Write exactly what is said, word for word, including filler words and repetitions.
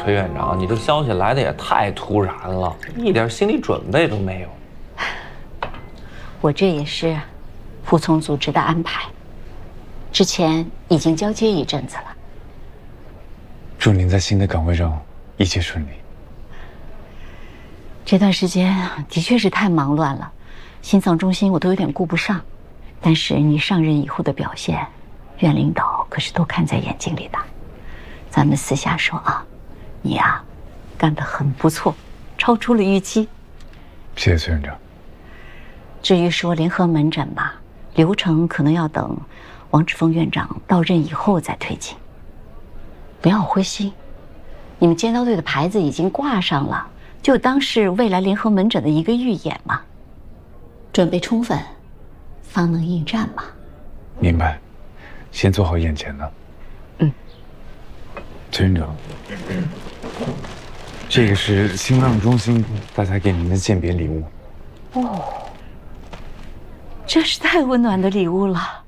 崔院长，你这消息来的也太突然了，一点心理准备都没有。 我这也是服从组织的安排，之前已经交接一阵子了。 祝您在新的岗位上一切顺利。 这段时间的确是太忙乱了，心脏中心我都有点顾不上。但是你上任以后的表现，院领导可是都看在眼睛里的。咱们私下说啊，你呀、啊，干得很不错，超出了预期。 谢谢崔院长。 至于说联合门诊吧，流程可能要等王志峰院长到任以后再推进。不要灰心，你们尖刀队的牌子已经挂上了，就当是未来联合门诊的一个预演嘛。准备充分，方能应战嘛。 明白，先做好眼前的。 嗯。 崔院长，这个是新浪中心大家给您的鉴别礼物。 哦，这是太温暖的礼物了。